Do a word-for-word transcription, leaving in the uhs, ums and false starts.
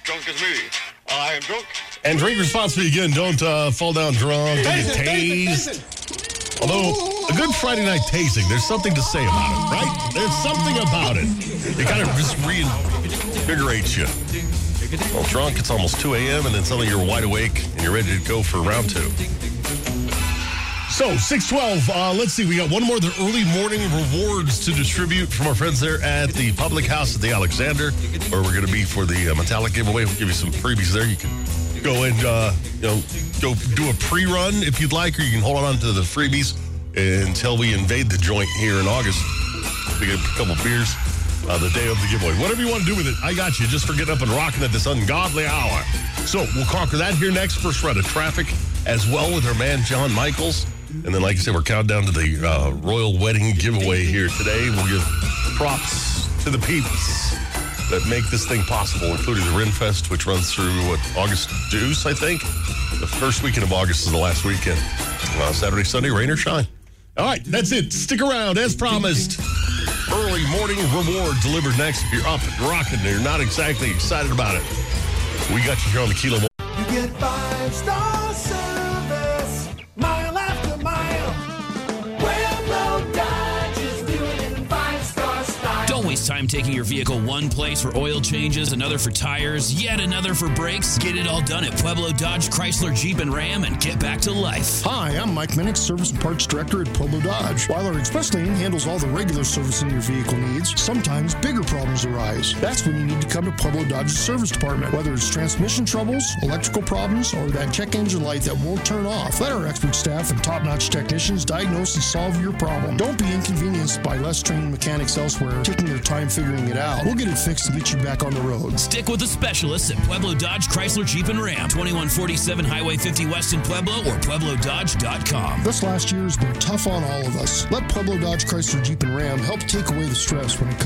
drunk as me. I am drunk. And drink responsibly again. Don't uh, fall down drunk. Don't get tased. Although, a good Friday night tasting, there's something to say about it, right? There's something about it. It kind of just reinvigorates you. Well, drunk, it's almost two a.m., and then suddenly you're wide awake, and you're ready to go for round two. So, six twelve, uh, let's see, we got one more of the early morning rewards to distribute from our friends there at the Public House at the Alexander, where we're going to be for the uh, Metallic giveaway. We'll give you some freebies there. You can go and, uh, you know, go do a pre-run if you'd like, or you can hold on to the freebies until we invade the joint here in August. We get a couple beers uh, the day of the giveaway. Whatever you want to do with it, I got you, just for getting up and rocking at this ungodly hour. So, we'll conquer that here next. First run of traffic as well with our man, John Michaels. And then, like I said, we're counting down to the uh, Royal Wedding giveaway here today. We'll give props to the peeps that make this thing possible, including the Renfest, which runs through, what, August deuce, I think? The first weekend of August is the last weekend. Uh, Saturday, Sunday, rain or shine. All right, that's it. Stick around, as promised. Early morning reward delivered next. If you're up and rocking and you're not exactly excited about it, we got you here on the Kilo. You get five-star service, mile after mile. Pueblo Dodge is doing it in five-star style. Don't waste time taking your vehicle one place for oil changes, another for tires, yet another for brakes. Get it all done at Pueblo Dodge, Chrysler, Jeep, and Ram and get back to life. Hi, I'm Mike Minnick, Service and Parts Director at Pueblo Dodge. While our express lane handles all the regular servicing your vehicle needs, sometimes bigger problems arise. That's when you need to come to Pueblo Dodge's service department. Whether it's transmission troubles, electrical problems, or that check engine light that won't turn off, let our expert staff and top-notch technicians diagnose and solve your problem. Don't be inconvenienced by less trained mechanics elsewhere taking their time figuring it out. We'll get it fixed and get you back on the road. Stick with the specialists at Pueblo Dodge, Chrysler, Jeep, and Ram. twenty-one forty-seven Highway fifty West in Pueblo or Pueblo Dodge dot com. This last year has been tough on all of us. Let Pueblo Dodge, Chrysler, Jeep, and Ram help take away the stress when it comes